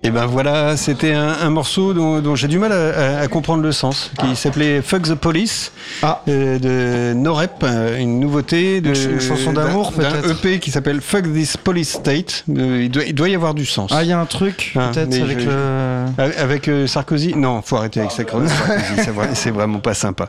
Et ben voilà, c'était un morceau dont j'ai du mal à comprendre le sens, qui s'appelait Fuck the Police, de No-Rep, une nouveauté une chanson d'amour d'un peut-être. EP qui s'appelle Fuck This Police State. Il doit y avoir du sens. Ah, il y a un truc peut-être avec Sarkozy. Non, faut arrêter avec Sarkozy. C'est vraiment pas sympa.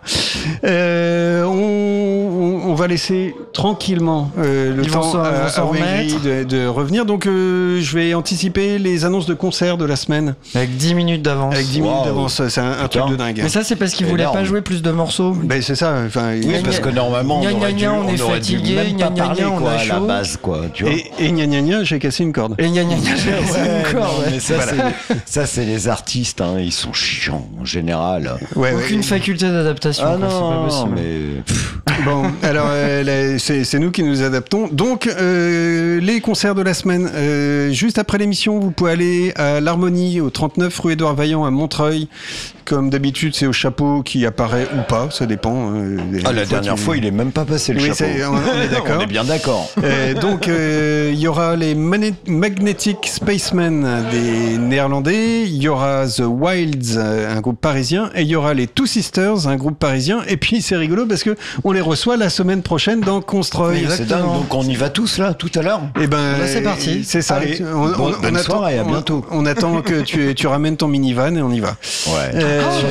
On va laisser tranquillement le temps à Wengri de revenir. Donc je vais anticiper les annonces de concerts de la semaine. Avec 10 minutes d'avance. Avec 10 minutes d'avance, c'est un truc de dingue. Mais ça, c'est parce qu'ils voulaient pas jouer plus de morceaux. Ben c'est ça. Oui, parce que normalement, on aurait dû même pas parler quoi, à la base, quoi. Tu vois. Et gna gna gna, j'ai cassé une corde. Et gna gna gna, j'ai cassé une corde. Mais ça, c'est les artistes, hein, ils sont chiants en général. Aucune faculté d'adaptation. Ah non, mais bon, alors c'est nous qui nous adaptons. Donc les concerts de la semaine, juste après l'émission, vous pouvez aller à l'Harmonie au 39 rue Édouard Vaillant à Montreuil. Comme d'habitude, c'est au chapeau qui apparaît ou pas, ça dépend. La dernière fois, il est même pas passé le chapeau. On est d'accord. On est bien d'accord. Donc, il y aura les Magnetic Spacemen des Néerlandais, il y aura The Wilds, un groupe parisien, et il y aura les Two Sisters, un groupe parisien. Et puis, c'est rigolo parce que on les reçoit la semaine prochaine dans Constroy. C'est dingue. Donc, on y va tous là, tout à l'heure. Et ben, c'est parti. C'est ça. Allez, bonne soirée, à bientôt. On attend que tu ramènes ton minivan et on y va. Ouais.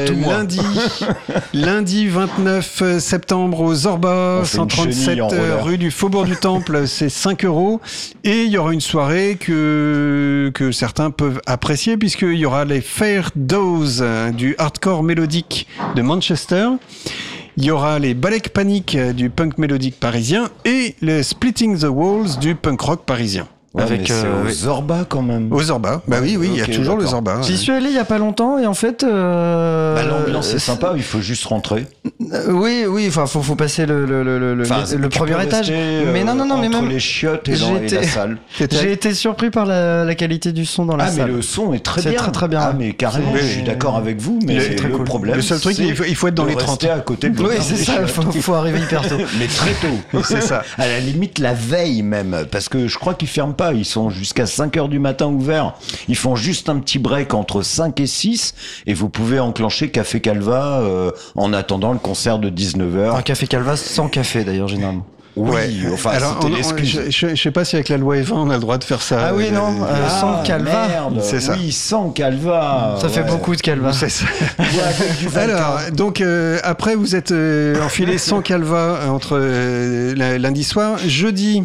Lundi 29 septembre au Zorba, 137 rue du Faubourg du Temple, c'est 5 €. Et il y aura une soirée que certains peuvent apprécier puisqu'il y aura les Fair Dose du hardcore mélodique de Manchester. Il y aura les Balek Panic du punk mélodique parisien et les Splitting the Walls du punk rock parisien. Ouais, avec au Zorba quand même. Au Zorba, bah oui, il y a toujours le Zorba. J'y suis allé il y a pas longtemps et en fait. L'ambiance est sympa, il faut juste rentrer. Oui, enfin, faut passer le premier étage. Mais non, mais même les chiottes et la salle. J'ai été surpris par la qualité du son dans la salle. Ah, mais le son est très bien. C'est très bien. Ah, mais carrément, je suis d'accord avec vous, mais le problème. Le seul truc, il faut être dans les 30. à côté de oui, c'est ça, il faut arriver hyper tôt. Mais très tôt. C'est ça. À la limite, la veille même, parce que je crois qu'ils ferment pas. Ils sont jusqu'à 5h du matin ouverts. Ils font juste un petit break entre 5 et 6 et vous pouvez enclencher Café Calva en attendant le concert de 19h. Un Café Calva sans café d'ailleurs généralement. Oui, enfin, alors, c'était l'excuse. Je sais pas si avec la loi Evin on a le droit de faire ça. Ah oui, non, sans Calva. Merde, c'est ça. Oui, sans Calva. Ça fait beaucoup de Calva. C'est ça. Alors, donc, après, vous êtes enfilé sans Calva entre lundi soir. Jeudi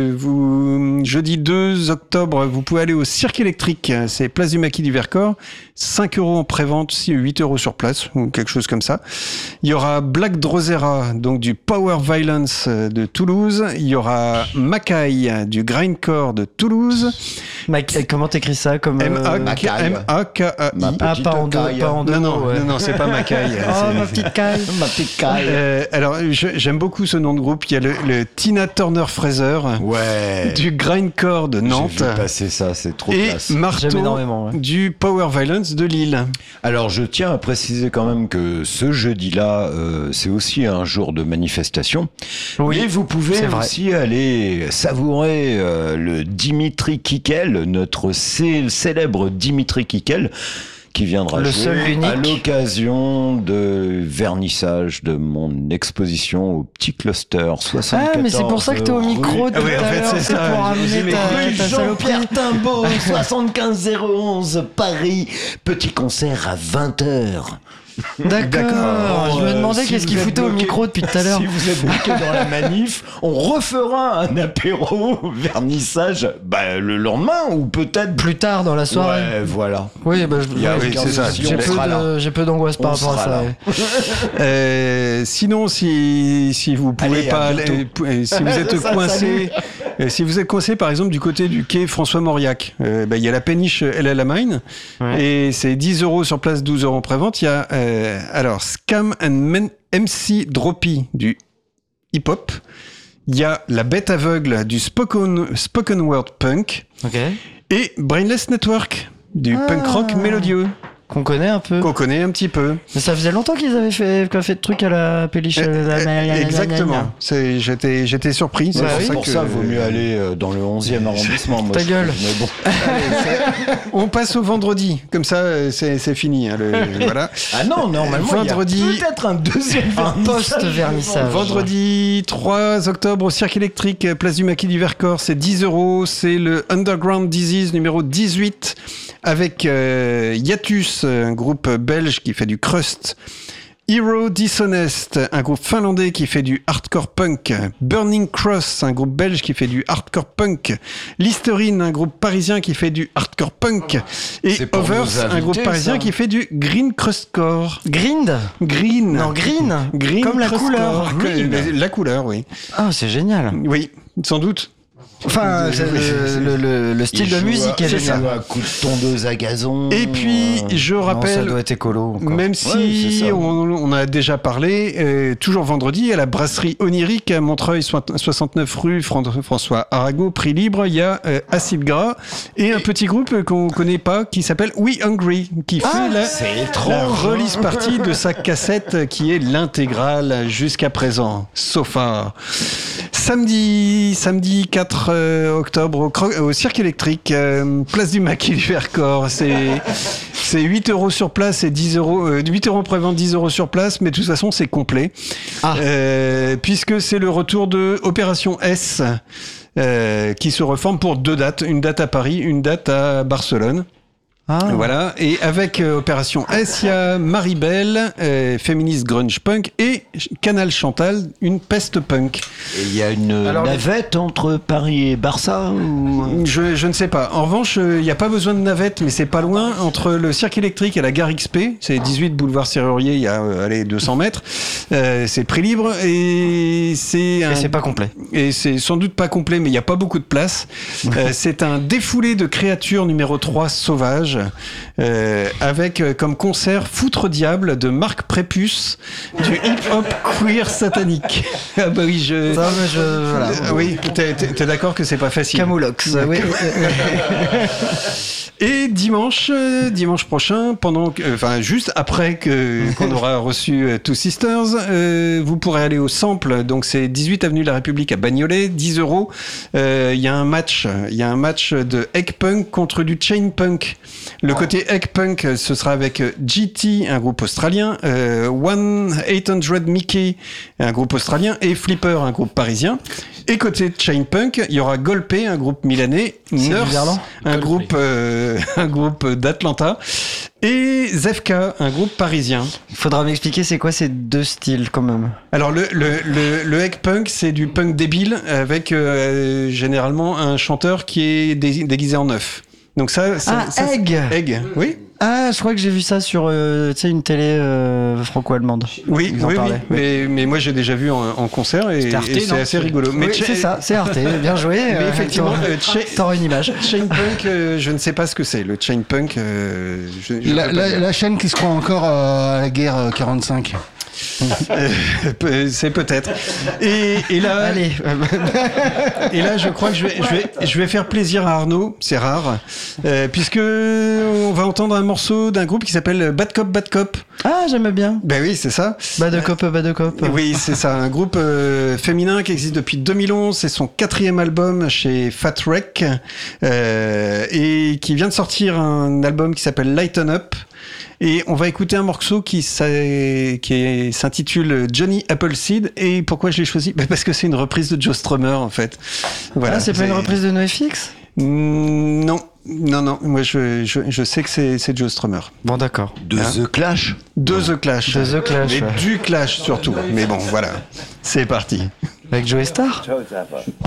2 octobre, vous pouvez aller au Cirque électrique. C'est place du Maquis du Vercors. 5 € en prévente, 8 € sur place, ou quelque chose comme ça. Il y aura Black Drosera, donc du Power Violence de Toulouse. Il y aura Mackay du Grindcore de Toulouse. Comment t'écris ça comme M-A-K-A-I. Ah, pas en deux. Non, c'est pas Mackay. Ma petite caille. Ma petite caille. Alors, j'aime beaucoup ce nom de groupe. Il y a le Tina Turner Fraser. Ouais. Du Grindcore de Nantes. J'ai vu passer ça, c'est trop classe. Et Marteau du Power Violence de Lille. Alors, je tiens à préciser quand même que ce jeudi-là, c'est aussi un jour de manifestation. Oui. Et vous pouvez aussi aller savourer le Dimitri Kikel, notre célèbre Dimitri Kikel, qui viendra jouer à l'occasion de vernissage de mon exposition au Petit Cluster 74. Ah, mais c'est pour ça que t'es au micro tout à l'heure. C'est pour amener ta saloperie. Jean-Pierre Timbaud, 75011 Paris. Petit concert à 20h. D'accord. Je me demandais qu'est-ce qu'il foutait au micro depuis tout à l'heure. Si vous êtes bloqué dans la manif, on refera un apéro vernissage le lendemain ou peut-être plus tard dans la soirée. Ouais, voilà. Oui, c'est ça. J'ai peu d'angoisse par rapport à ça. Sinon, si vous pouvez pas, si vous êtes coincé, si vous êtes coincé par exemple du côté du quai François Mauriac, il y a la péniche El Alamein et c'est 10 € sur place, 12 € en prévente. Il y a alors Scam and MC Droppy du hip-hop. Il y a La Bête Aveugle du spoken word punk. Okay. Et Brainless Network du punk rock mélodieux. Qu'on connaît un peu. Qu'on connaît un petit peu. Mais ça faisait longtemps qu'ils avaient fait de trucs à la péliche. Exactement. J'étais surpris. C'est pour ça, vaut mieux aller dans le 11e arrondissement. Ta gueule. Mais bon. On passe au vendredi. Comme ça, c'est fini. Hein, voilà. Ah non, normalement, vendredi, il y a peut-être un deuxième post-vernissage. Vendredi 3 octobre au Cirque électrique, place du Maquis du Vercors, c'est 10 €. C'est le Underground Disease numéro 18 avec Hiatus, un groupe belge qui fait du crust. Hero Dishonest, un groupe finlandais qui fait du hardcore punk. Burning Cross, un groupe belge qui fait du hardcore punk. Listerine, un groupe parisien qui fait du hardcore punk. Et Overs, un groupe parisien qui fait du green crustcore. Green. Non, green. Comme la couleur. La couleur, oui. Ah, c'est génial. Oui, sans doute. Enfin, le style de musique est génial. Un coup de tondeuse à gazon. Et puis, je rappelle, ça doit être écolo, même si on a déjà parlé, toujours vendredi, à la brasserie Onirique à Montreuil, 69 rue François Arago, prix libre, il y a Acide Gras et un petit groupe qu'on connaît pas qui s'appelle We Hungry, qui fait la release party de sa cassette qui est l'intégrale jusqu'à présent. Sofa. Samedi 4 octobre au Cirque électrique, place du Maquis du Vercors. C'est 8 € sur place et 10 €, 8 € prévente, 10 € sur place, mais de toute façon c'est complet. Puisque c'est le retour de Opération S qui se reforme pour 2 dates, une date à Paris, une date à Barcelone. Voilà, et avec Opération S, il y a Maribel, féministe grunge punk, et Canal Chantal, une peste punk. Et il y a une navette entre Paris et Barça ou... je ne sais pas. En revanche, il n'y a pas besoin de navette, mais c'est pas loin, entre le Cirque électrique et la gare XP, c'est 18 boulevard Serrurier, il y a 200 mètres, c'est prix libre, et c'est pas complet. Et c'est sans doute pas complet, mais il n'y a pas beaucoup de place. C'est un défoulé de créatures numéro 3 sauvage. Avec comme concert Foutre Diable de Marc Prépuce, du hip-hop queer satanique. Ah bah oui, voilà. Oui, t'es d'accord que c'est pas facile. Camoulox. Oui. Et dimanche prochain, juste après qu'on aura reçu Two Sisters, vous pourrez aller au Sample. Donc c'est 18 avenue de la République à Bagnolet, 10 €. Il y a un match de egg punk contre du chain punk. Le côté egg punk, ce sera avec GT, un groupe australien, 1-800 Mickey, un groupe australien, et Flipper, un groupe parisien. Et côté chain punk, il y aura Golpé, un groupe milanais, Nurse, un groupe d'Atlanta, et Zefka, un groupe parisien. Il faudra m'expliquer c'est quoi ces deux styles quand même. Alors le egg punk, c'est du punk débile avec généralement un chanteur qui est déguisé en œuf. Donc Egg, oui. Ah, je crois que j'ai vu ça sur une télé franco-allemande. Oui, mais moi j'ai déjà vu en concert et c'est assez rigolo. Mais c'est ça, c'est Arte, bien joué. Mais effectivement, t'auras une image. Chain punk, je ne sais pas ce que c'est. Le chain punk, la chaîne qui se croit encore à la guerre 45. C'est peut-être. Et là, allez. Et là, je crois que je vais faire plaisir à Arnaud. C'est rare, puisque on va entendre un morceau d'un groupe qui s'appelle Bad Cop Bad Cop. Ah, j'aime bien. Ben oui, c'est ça. Bad Cop Bad Cop. Oui, c'est ça. Un groupe féminin qui existe depuis 2011. C'est son 4e album chez Fat Wreck et qui vient de sortir un album qui s'appelle Lighten Up. Et on va écouter un morceau qui s'intitule Johnny Appleseed. Et pourquoi je l'ai choisi ? Parce que c'est une reprise de Joe Strummer, en fait. Voilà, c'est pas une reprise de NoFX ? Non. Moi, je sais que c'est Joe Strummer. Bon, d'accord. The Clash ? De The Clash. Mais du Clash, surtout. Mais bon, voilà. C'est parti. Avec Joe Star ?